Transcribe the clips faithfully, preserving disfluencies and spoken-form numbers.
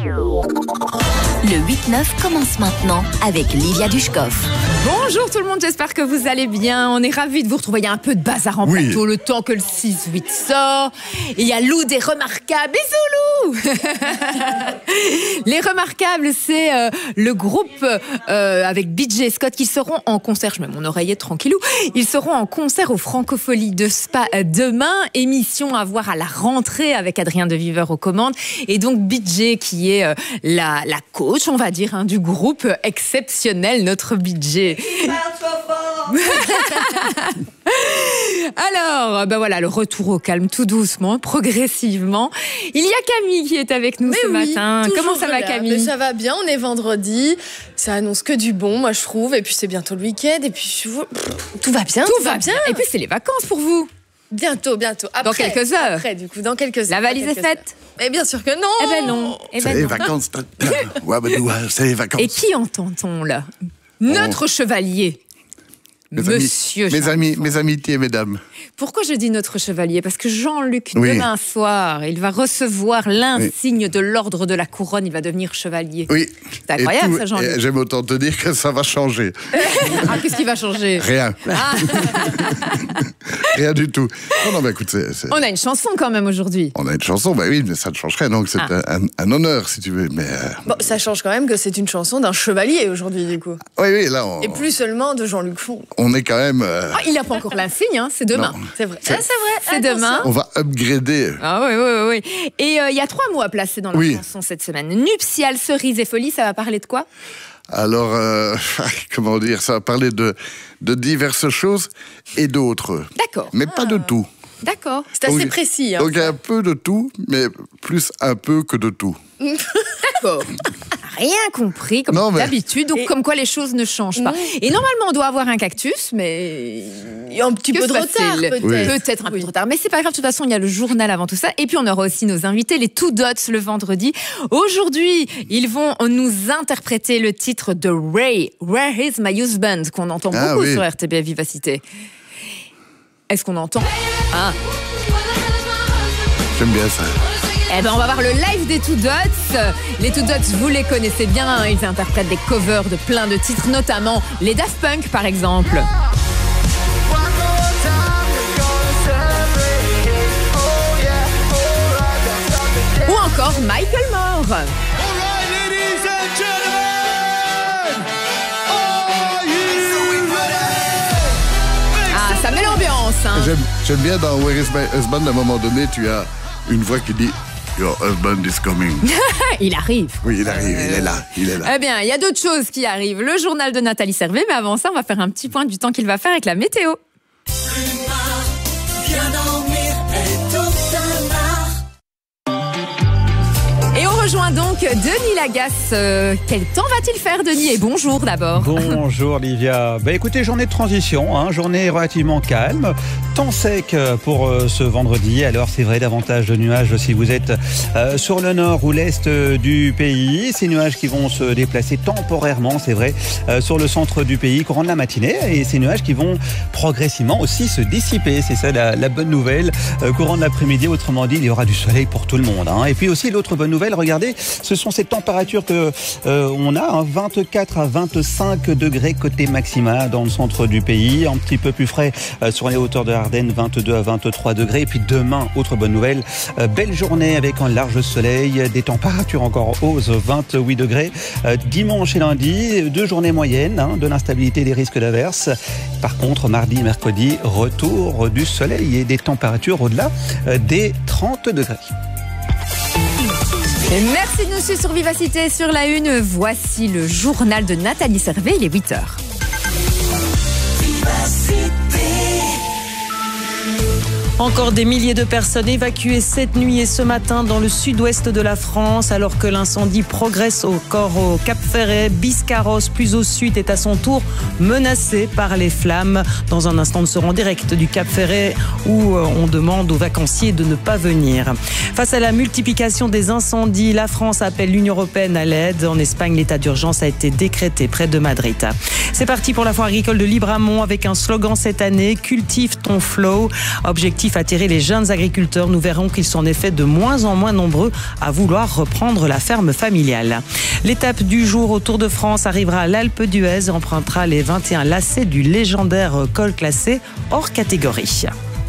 Le huit neuf commence maintenant avec Livia Dushkov. Bonjour tout le monde, j'espère que vous allez bien. On est ravis de vous retrouver. Il y a un peu de bazar en Oui. plateau, le temps que le six huit sort. Et il y a Lou des Remarquables. Bisous Lou. Les Remarquables, c'est euh, le groupe euh, avec B J Scott qui seront en concert. Je mets mon oreillette tranquillou. Ils seront en concert au Francophonie de Spa demain. Émission à voir à la rentrée avec Adrien de Viveur aux commandes. Et donc B J qui est euh, la, la coach, on va dire, hein, du groupe exceptionnel, notre B J. Alors, ben voilà, le retour au calme, tout doucement, progressivement. Il y a Camille qui est avec nous Mais ce oui, matin. Comment ça va, là. Camille? Mais ça va bien, on est vendredi. Ça annonce que du bon, moi je trouve. Et puis c'est bientôt le week-end. Et puis je vous- pff, tout va bien. Tout va bien. Et puis c'est les vacances pour vous. Bientôt, bientôt. Après, Dans quelques heures. Après, du coup, dans quelques heures. La valise dans est quelques faite. heures. Mais bien sûr que non. Eh ben non. Eh C'est ben les non. vacances. Ouais, ben, ouais, c'est les vacances. Et qui entend-on là? Notre chevalier. Mes Monsieur amis, mes, Jean- amis, mes amitiés, mesdames. Pourquoi je dis notre chevalier? Parce que Jean-Luc, Oui. demain soir, il va recevoir l'insigne de l'ordre de la couronne. Il va devenir chevalier. Oui. C'est incroyable, Et tout- ça, Jean-Luc. et J'aime autant te dire que ça va changer. Ah, qu'est-ce qui va changer? Rien. Ah, Rien du tout. Non, non, mais écoute, c'est- c'est- on a une chanson quand même aujourd'hui. on a une chanson, bah oui, mais ça ne change rien. Donc c'est Ah. un, un- un honneur, si tu veux. Mais euh, Bon, ça change quand même que c'est une chanson d'un chevalier aujourd'hui, du coup. oui, oui, là, on, Et plus seulement de Jean-Luc Font. on est quand même. euh, Ah, il n'a pas encore l'insigne, hein, c'est demain. Non. C'est vrai. C'est- Ah, c'est vrai. C'est attention. demain. on va upgrader. Ah oui, oui, oui. oui. Et euh, il y a trois mots à placer dans la Oui. chanson cette semaine. Nuptial, cerise et folie, ça va parler de quoi? Alors, euh, comment dire, ça va parler de, de diverses choses et d'autres. D'accord. Mais pas de tout. D'accord. C'est assez Donc, précis. Hein. Donc il y a un peu de tout, mais plus un peu que de tout. D'accord. Rien compris, comme Non, mais- d'habitude, donc Et- comme quoi les choses ne changent pas. Non. Et normalement, on doit avoir un cactus, mais... Il y a un petit Que peu de se retard, passe-t-il? peut-être. Oui. Peut-être un peu de retard, mais c'est pas grave. De toute façon, il y a le journal avant tout ça. Et puis, on aura aussi nos invités, les Two Dots, le vendredi. Aujourd'hui, ils vont nous interpréter le titre de Ray, Where is my husband, qu'on entend Ah beaucoup oui. sur R T B F Vivacité. Est-ce qu'on entend? Ah. J'aime bien ça. Eh ben, on va voir le live des Two Dots. Les Two Dots, vous les connaissez bien. hein. Ils interprètent des covers de plein de titres, notamment les Daft Punk, par exemple. Ou encore Michael Moore. Ah, ça met l'ambiance, hein. J'aime, j'aime bien dans Where is my husband, à un moment donné, tu as une voix qui dit Your husband is coming. Il arrive. Oui, il arrive, il est là, il est là. Eh bien, il y a d'autres choses qui arrivent. Le journal de Nathalie Servet, mais avant ça, on va faire un petit point du temps qu'il va faire avec la météo. Et on rejoint donc Denis Lagasse. Euh, quel temps va-t-il faire, Denis? Et bonjour d'abord. Bonjour Livia. Bah écoutez, journée de transition, hein, journée relativement calme, temps sec pour euh, ce vendredi. Alors c'est vrai, davantage de nuages si vous êtes euh, sur le nord ou l'est euh, du pays. Ces nuages qui vont se déplacer temporairement, c'est vrai, euh, sur le centre du pays courant de la matinée. Et ces nuages qui vont progressivement aussi se dissiper. C'est ça la, la bonne nouvelle. Euh, courant de l'après-midi, autrement dit, il y aura du soleil pour tout le monde. Hein. Et puis aussi l'autre bonne nouvelle, regardez, ce sont ces températures que euh, on a, hein, vingt-quatre à vingt-cinq degrés côté maxima dans le centre du pays, un petit peu plus frais euh, sur les hauteurs de l'Ardenne, vingt-deux à vingt-trois degrés. Et puis demain, autre bonne nouvelle, euh, belle journée avec un large soleil, des températures encore en hausse, vingt-huit degrés. Euh, dimanche et lundi, deux journées moyennes, hein, de l'instabilité et des risques d'averses. Par contre, mardi et mercredi, retour du soleil et des températures au-delà euh, des trente degrés. Et merci de nous suivre sur Vivacité sur la une. Voici le journal de Nathalie Servet, il est huit heures. Encore des milliers de personnes évacuées cette nuit et ce matin dans le sud-ouest de la France, alors que l'incendie progresse encore au Cap-Ferret. Biscarrosse, plus au sud, est à son tour menacé par les flammes. Dans un instant, nous serons en direct du Cap-Ferret où on demande aux vacanciers de ne pas venir. Face à la multiplication des incendies, la France appelle l'Union européenne à l'aide. En Espagne, l'état d'urgence a été décrété près de Madrid. C'est parti pour la foire agricole de Libramont avec un slogan cette année, cultive ton flow. Objectif Objectif, attirer les jeunes agriculteurs. Nous verrons qu'ils sont en effet de moins en moins nombreux à vouloir reprendre la ferme familiale. L'étape du jour au Tour de France arrivera à l'Alpe d'Huez et empruntera les vingt et un lacets du légendaire col classé hors catégorie.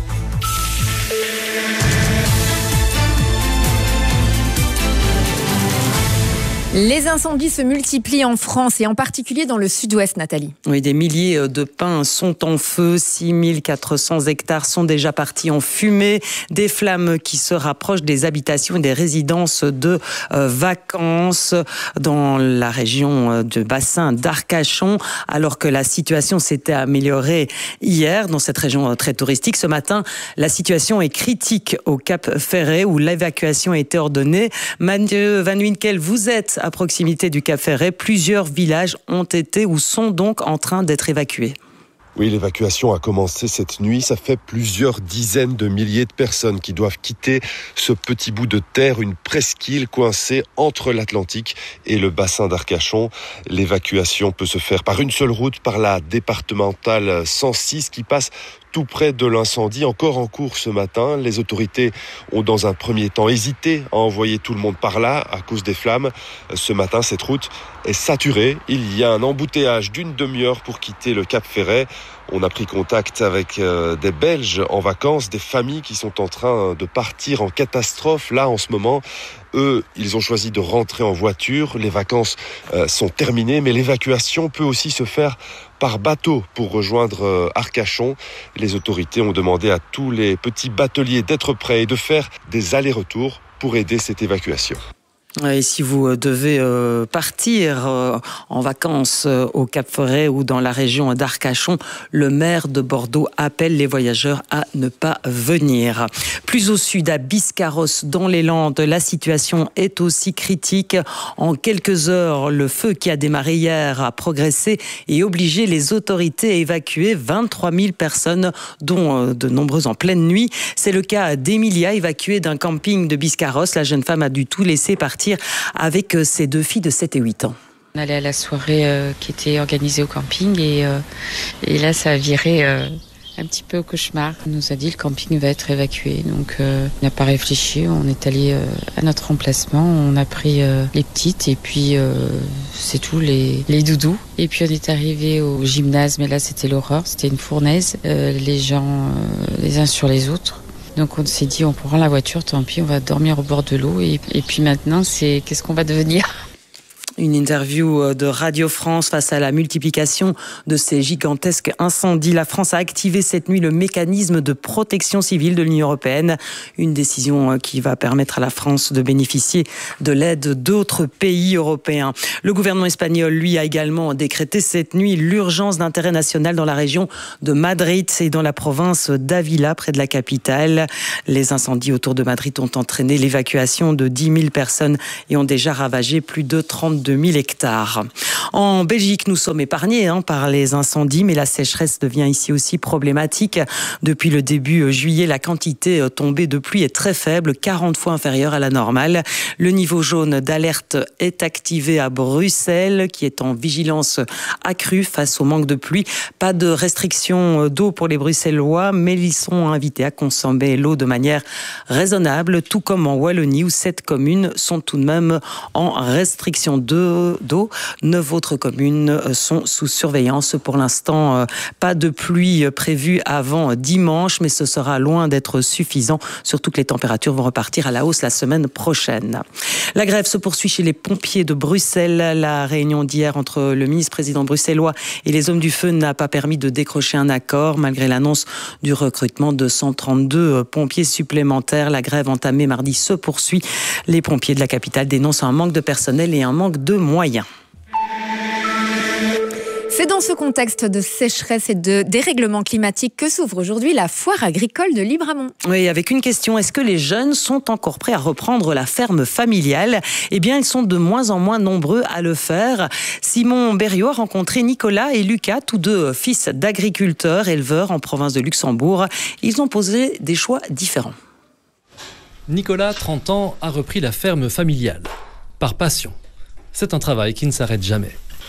Les incendies se multiplient en France et en particulier dans le sud-ouest, Nathalie. Oui, des milliers de pins sont en feu. six mille quatre cents hectares sont déjà partis en fumée. Des flammes qui se rapprochent des habitations et des résidences de euh, vacances dans la région de bassin d'Arcachon. Alors que la situation s'était améliorée hier dans cette région très touristique, ce matin, la situation est critique au Cap Ferret où l'évacuation a été ordonnée. Mathieu Van Winkel, vous êtes à proximité du Cap Ferret. Plusieurs villages ont été ou sont donc en train d'être évacués. Oui, l'évacuation a commencé cette nuit. Ça fait plusieurs dizaines de milliers de personnes qui doivent quitter ce petit bout de terre, une presqu'île coincée entre l'Atlantique et le bassin d'Arcachon. L'évacuation peut se faire par une seule route, par la départementale cent six qui passe tout près de l'incendie, encore en cours ce matin. Les autorités ont dans un premier temps hésité à envoyer tout le monde par là à cause des flammes. Ce matin, cette route est saturée. Il y a un embouteillage d'une demi-heure pour quitter le Cap Ferret. On a pris contact avec euh, des Belges en vacances, des familles qui sont en train de partir en catastrophe là en ce moment. Eux, ils ont choisi de rentrer en voiture. Les vacances euh, sont terminées, mais l'évacuation peut aussi se faire par bateau pour rejoindre euh, Arcachon. Les autorités ont demandé à tous les petits bateliers d'être prêts et de faire des allers-retours pour aider cette évacuation. Et si vous devez euh, partir euh, en vacances euh, au Cap Ferret ou dans la région d'Arcachon, le maire de Bordeaux appelle les voyageurs à ne pas venir. Plus au sud, à Biscarrosse, dans les Landes, la situation est aussi critique. En quelques heures, le feu qui a démarré hier a progressé et obligé les autorités à évacuer vingt-trois mille personnes, dont euh, de nombreuses en pleine nuit. C'est le cas d'Emilia, évacuée d'un camping de Biscarrosse. La jeune femme a dû tout laisser partir avec ses deux filles de sept et huit ans. On allait à la soirée euh, qui était organisée au camping et, euh, et là ça a viré euh, un petit peu au cauchemar. On nous a dit le camping va être évacué, donc euh, on n'a pas réfléchi, on est allé euh, à notre emplacement, on a pris euh, les petites et puis euh, c'est tout, les, les doudous. Et puis on est arrivé au gymnase, mais là c'était l'horreur, c'était une fournaise, euh, les gens euh, les uns sur les autres. Donc on s'est dit on prend la voiture, tant pis, on va dormir au bord de l'eau et, et puis maintenant c'est qu'est-ce qu'on va devenir ? Une interview de Radio France face à la multiplication de ces gigantesques incendies. La France a activé cette nuit le mécanisme de protection civile de l'Union européenne. Une décision qui va permettre à la France de bénéficier de l'aide d'autres pays européens. Le gouvernement espagnol, lui, a également décrété cette nuit l'urgence d'intérêt national dans la région de Madrid et dans la province d'Ávila, près de la capitale. Les incendies autour de Madrid ont entraîné l'évacuation de dix mille personnes et ont déjà ravagé plus de trente-deux mille hectares. En Belgique, nous sommes épargnés hein, par les incendies, mais la sécheresse devient ici aussi problématique. Depuis le début juillet, la quantité tombée de pluie est très faible, quarante fois inférieure à la normale. Le niveau jaune d'alerte est activé à Bruxelles, qui est en vigilance accrue face au manque de pluie. Pas de restriction d'eau pour les Bruxellois, mais ils sont invités à consommer l'eau de manière raisonnable, tout comme en Wallonie, où sept communes sont tout de même en restriction d'eau. d'eau. Neuf autres communes sont sous surveillance. Pour l'instant, pas de pluie prévue avant dimanche, mais ce sera loin d'être suffisant, surtout que les températures vont repartir à la hausse la semaine prochaine. La grève se poursuit chez les pompiers de Bruxelles. La réunion d'hier entre le ministre-président bruxellois et les hommes du feu n'a pas permis de décrocher un accord, malgré l'annonce du recrutement de cent trente-deux pompiers supplémentaires. La grève entamée mardi se poursuit. Les pompiers de la capitale dénoncent un manque de personnel et un manque de moyens. C'est dans ce contexte de sécheresse et de dérèglement climatique que s'ouvre aujourd'hui la foire agricole de Libramont. Oui, avec une question, est-ce que les jeunes sont encore prêts à reprendre la ferme familiale ? Eh bien, ils sont de moins en moins nombreux à le faire. Simon Berriot a rencontré Nicolas et Lucas, tous deux fils d'agriculteurs, éleveurs en province de Luxembourg. Ils ont posé des choix différents. Nicolas, trente ans, a repris la ferme familiale. Par passion. C'est un travail qui ne s'arrête jamais.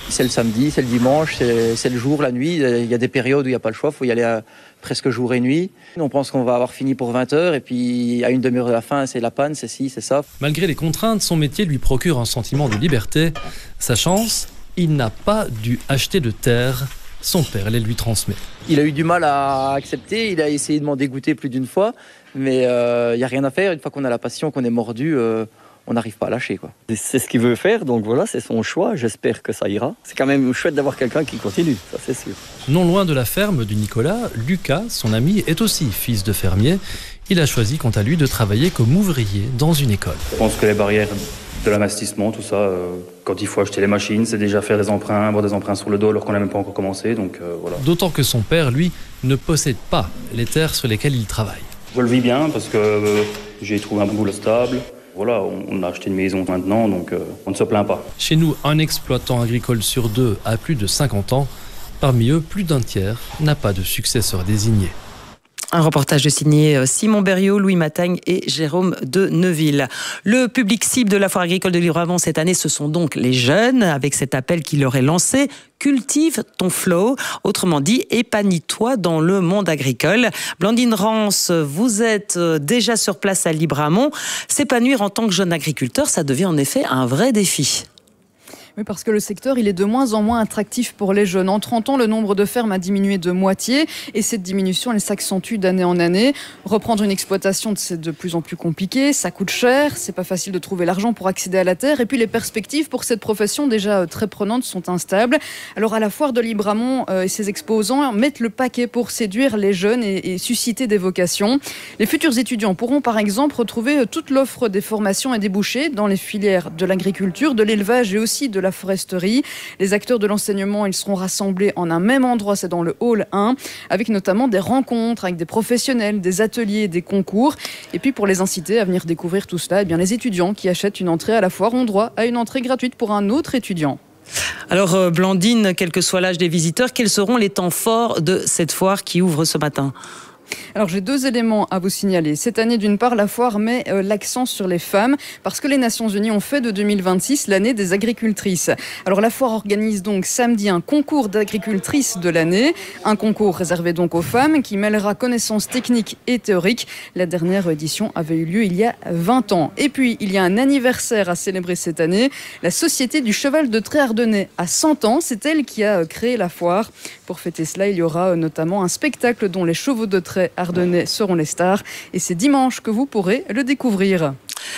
C'est le samedi, c'est le dimanche, c'est, c'est le jour, la nuit. Il y a des périodes où il n'y a pas le choix, il faut y aller à presque jour et nuit. On pense qu'on va avoir fini pour vingt heures et puis à une demi-heure de la fin, c'est la panne, c'est ci, c'est ça. Malgré les contraintes, son métier lui procure un sentiment de liberté. Sa chance, il n'a pas dû acheter de terre. Son père les lui transmet. Il a eu du mal à accepter, il a essayé de m'en dégoûter plus d'une fois, mais il euh, n'y a rien à faire. Une fois qu'on a la passion, qu'on est mordu, euh, on n'arrive pas à lâcher, quoi. C'est ce qu'il veut faire, donc voilà, c'est son choix. J'espère que ça ira. C'est quand même chouette d'avoir quelqu'un qui continue, ça c'est sûr. Non loin de la ferme du Nicolas, Lucas, son ami, est aussi fils de fermier. Il a choisi quant à lui de travailler comme ouvrier dans une école. Je pense que les barrières de l'investissement, tout ça, euh, quand il faut acheter les machines, c'est déjà faire des emprunts, avoir des emprunts sur le dos alors qu'on n'a même pas encore commencé, donc euh, voilà. D'autant que son père, lui, ne possède pas les terres sur lesquelles il travaille. Je le vis bien parce que euh, j'ai trouvé un boulot stable. Voilà, on, on a acheté une maison maintenant, donc euh, on ne se plaint pas. Chez nous, un exploitant agricole sur deux a plus de cinquante ans. Parmi eux, plus d'un tiers n'a pas de successeur désigné. Un reportage de signé Simon Berriot, Louis Matagne et Jérôme de Neuville. Le public cible de la foire agricole de Libramont cette année, ce sont donc les jeunes, avec cet appel qui leur est lancé. Cultive ton flow, autrement dit, épanouis-toi dans le monde agricole. Blandine Rance, vous êtes déjà sur place à Libramont. S'épanouir en tant que jeune agriculteur, ça devient en effet un vrai défi. Oui, parce que le secteur, il est de moins en moins attractif pour les jeunes. En trente ans, le nombre de fermes a diminué de moitié et cette diminution, elle s'accentue d'année en année. Reprendre une exploitation, c'est de plus en plus compliqué, ça coûte cher, c'est pas facile de trouver l'argent pour accéder à la terre et puis les perspectives pour cette profession déjà très prenantes sont instables. Alors à la foire de Libramont euh, et ses exposants mettent le paquet pour séduire les jeunes et, et susciter des vocations. Les futurs étudiants pourront par exemple retrouver toute l'offre des formations et des débouchés dans les filières de l'agriculture, de l'élevage et aussi de la foresterie. Les acteurs de l'enseignement, ils seront rassemblés en un même endroit, c'est dans le hall un, avec notamment des rencontres avec des professionnels, des ateliers, des concours. Et puis pour les inciter à venir découvrir tout cela, eh bien les étudiants qui achètent une entrée à la foire ont droit à une entrée gratuite pour un autre étudiant. Alors Blandine, quel que soit l'âge des visiteurs, quels seront les temps forts de cette foire qui ouvre ce matin ? Alors j'ai deux éléments à vous signaler. Cette année, d'une part, la foire met euh, l'accent sur les femmes parce que les Nations Unies ont fait de deux mille vingt-six l'année des agricultrices. Alors la foire organise donc samedi un concours d'agricultrices de l'année, un concours réservé donc aux femmes qui mêlera connaissances techniques et théoriques. La dernière édition avait eu lieu il y a vingt ans. Et puis il y a un anniversaire à célébrer cette année. La Société du Cheval de Trait Ardennais a cent ans, c'est elle qui a créé la foire. Pour fêter cela, il y aura notamment un spectacle dont les chevaux de trait ardennais seront les stars et c'est dimanche que vous pourrez le découvrir.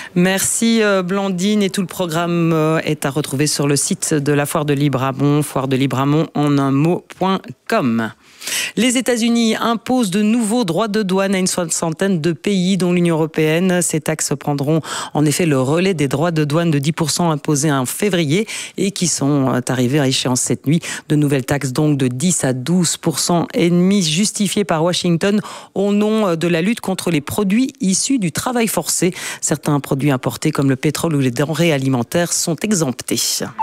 Merci Blandine et tout le programme est à retrouver sur le site de la foire de Libramont, foire de Libramont en un mot point com. Les États-Unis imposent de nouveaux droits de douane à une soixantaine de pays, dont l'Union européenne. Ces taxes prendront en effet le relais des droits de douane de dix pour cent imposés en février et qui sont arrivés à échéance cette nuit. De nouvelles taxes donc de dix à douze pour cent ennemies justifiées par Washington au nom de la lutte contre les produits issus du travail forcé. Certains produits importés comme le pétrole ou les denrées alimentaires sont exemptés.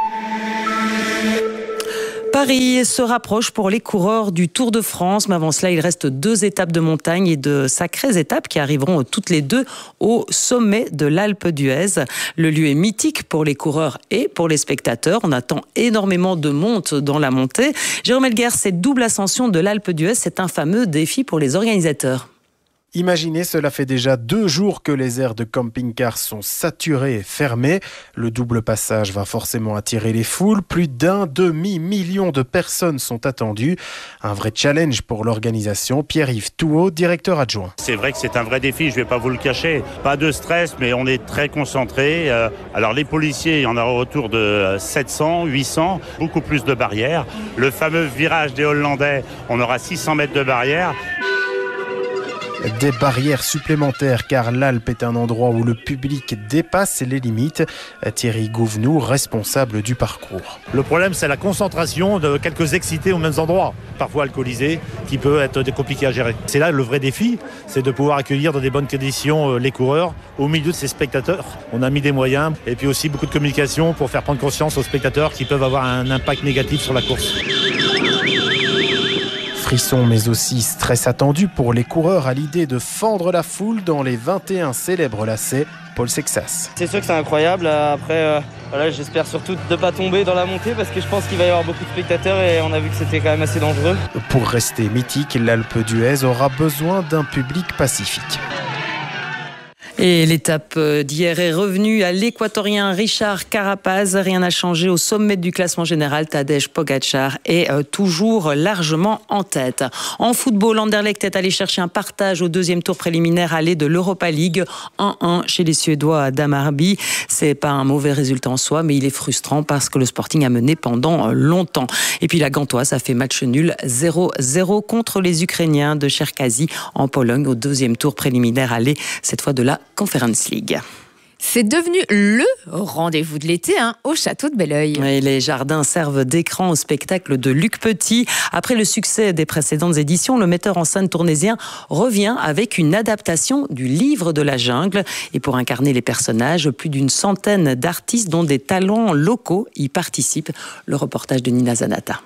Paris se rapproche pour les coureurs du Tour de France, mais avant cela, il reste deux étapes de montagne et de sacrées étapes qui arriveront toutes les deux au sommet de l'Alpe d'Huez. Le lieu est mythique pour les coureurs et pour les spectateurs. On attend énormément de montes dans la montée. Jérôme Elguer, cette double ascension de l'Alpe d'Huez, c'est un fameux défi pour les organisateurs. Imaginez, cela fait déjà deux jours que les aires de camping-car sont saturées et fermées. Le double passage va forcément attirer les foules. Plus d'un demi-million de personnes sont attendues. Un vrai challenge pour l'organisation. Pierre-Yves Touot, directeur adjoint. C'est vrai que c'est un vrai défi, je ne vais pas vous le cacher. Pas de stress, mais on est très concentrés. Alors les policiers, il y en aura autour de sept cents, huit cents, beaucoup plus de barrières. Le fameux virage des Hollandais, on aura six cents mètres de barrières. Des barrières supplémentaires car l'Alpe est un endroit où le public dépasse les limites. Thierry Gouvenou, responsable du parcours. Le problème, c'est la concentration de quelques excités aux mêmes endroits, parfois alcoolisés, qui peut être compliqué à gérer. C'est là le vrai défi, c'est de pouvoir accueillir dans des bonnes conditions les coureurs au milieu de ces spectateurs. On a mis des moyens et puis aussi beaucoup de communication pour faire prendre conscience aux spectateurs qui peuvent avoir un impact négatif sur la course. Frisson mais aussi stress attendu pour les coureurs à l'idée de fendre la foule dans les vingt et un célèbres lacets. Paul Sexas. C'est sûr que c'est incroyable. Après, euh, voilà, j'espère surtout de ne pas tomber dans la montée parce que je pense qu'il va y avoir beaucoup de spectateurs et on a vu que c'était quand même assez dangereux. Pour rester mythique, l'Alpe d'Huez aura besoin d'un public pacifique. Et l'étape d'hier est revenue à l'Équatorien Richard Carapaz. Rien n'a changé au sommet du classement général. Tadej Pogačar est toujours largement en tête. En football, Anderlecht est allé chercher un partage au deuxième tour préliminaire aller de l'Europa League. un un chez les Suédois d'Hammarby. C'est pas un mauvais résultat en soi, mais il est frustrant parce que le Sporting a mené pendant longtemps. Et puis la Gantoise a fait match nul zéro zéro contre les Ukrainiens de Cherkazy en Pologne au deuxième tour préliminaire aller, cette fois de la Conference League. C'est devenu le rendez-vous de l'été hein, au château de Belleuil. Et les jardins servent d'écran au spectacle de Luc Petit. Après le succès des précédentes éditions, le metteur en scène tournésien revient avec une adaptation du livre de la jungle. Et pour incarner les personnages, plus d'une centaine d'artistes dont des talents locaux y participent. Le reportage de Nina Zanata.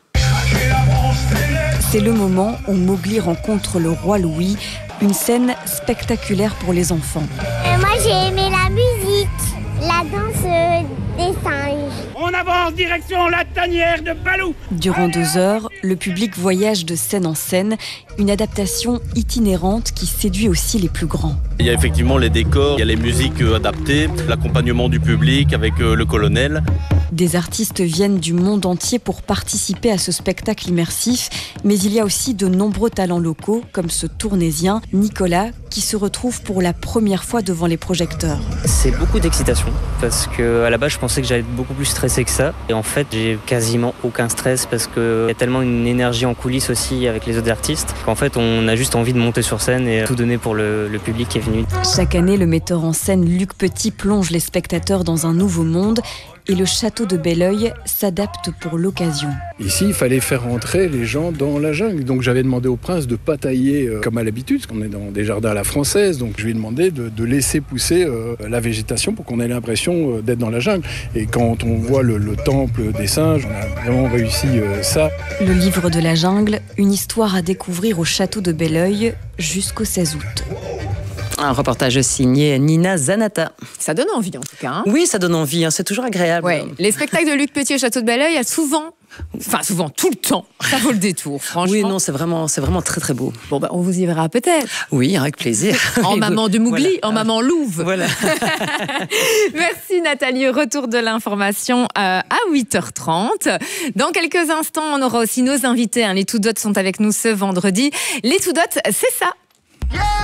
C'est le moment où Mowgli rencontre le roi Louis. Une scène spectaculaire pour les enfants. Euh, moi j'ai aimé la musique, la danse euh, des singes. On avance direction la tanière de Balou. Durant deux heures, le public voyage de scène en scène, une adaptation itinérante qui séduit aussi les plus grands. Il y a effectivement les décors, il y a les musiques adaptées, l'accompagnement du public avec le colonel. Des artistes viennent du monde entier pour participer à ce spectacle immersif, mais il y a aussi de nombreux talents locaux, comme ce tournésien, Nicolas, qui se retrouve pour la première fois devant les projecteurs. C'est beaucoup d'excitation, parce qu'à la base je pensais que j'allais être beaucoup plus stressé que ça, et en fait j'ai quasiment aucun stress, parce qu'il y a tellement une énergie en coulisses aussi avec les autres artistes, qu'en fait on a juste envie de monter sur scène et tout donner pour le, le public qui est venu. Chaque année, le metteur en scène Luc Petit plonge les spectateurs dans un nouveau monde, et le château de Belleuil s'adapte pour l'occasion. Ici, il fallait faire rentrer les gens dans la jungle. Donc j'avais demandé au prince de ne pas tailler euh, comme à l'habitude, parce qu'on est dans des jardins à la française. Donc je lui ai demandé de, de laisser pousser euh, la végétation pour qu'on ait l'impression euh, d'être dans la jungle. Et quand on voit le, le temple des singes, on a vraiment réussi euh, ça. Le livre de la jungle, une histoire à découvrir au château de Belleuil jusqu'au seize août. Un reportage signé Nina Zanata. Ça donne envie en tout cas. Hein. Oui, ça donne envie, hein, c'est toujours agréable. Ouais. Les spectacles de Luc Petit au château de Belleuil, il y a souvent, enfin souvent, tout le temps, ça vaut le détour, franchement. Oui, non, c'est vraiment, c'est vraiment très très beau. Bon, bah, on vous y verra peut-être. Oui, avec plaisir. En maman de Mowgli, voilà. En maman Louve. Voilà. Merci Nathalie, retour de l'information euh, à huit heures trente. Dans quelques instants, on aura aussi nos invités. Hein. Les Tout Dots sont avec nous ce vendredi. Les Tout Dots, c'est ça. Yeah